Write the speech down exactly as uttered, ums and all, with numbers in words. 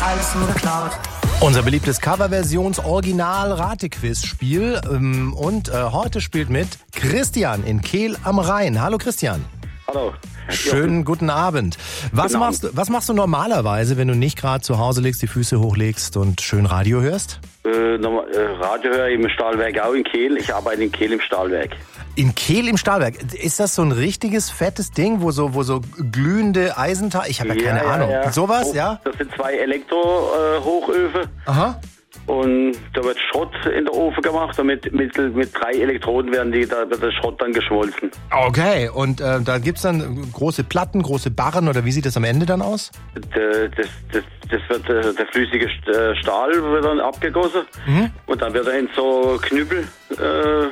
alles nur geklaut. Unser beliebtes Coverversions-Original-Ratequiz-Spiel. Und äh, heute spielt mit Christian in Kehl am Rhein. Hallo Christian. Hallo. Schönen guten Abend. Was Guten machst, du, was machst du normalerweise, wenn du nicht gerade zu Hause liegst, die Füße hochlegst und schön Radio hörst? Äh, nochmal, äh, Radio höre ich im Stahlwerk auch in Kehl. Ich arbeite in Kehl im Stahlwerk. In Kehl im Stahlwerk. Ist das so ein richtiges, fettes Ding, wo so, wo so glühende Eisenteile... Ich habe ja keine ja, Ahnung. Ja, ja. Sowas, Hoch, ja? Das sind zwei Elektro-Hochöfen. Äh, Aha. Und da wird Schrott in der Ofen gemacht. Und mit, mit, mit drei Elektroden werden die, da wird der Schrott dann geschmolzen. Okay, und äh, da gibt's dann große Platten, große Barren oder wie sieht das am Ende dann aus? Das, das, das, das wird, der flüssige Stahl wird dann abgegossen. Mhm. Und dann wird er in so Knüppel... Äh,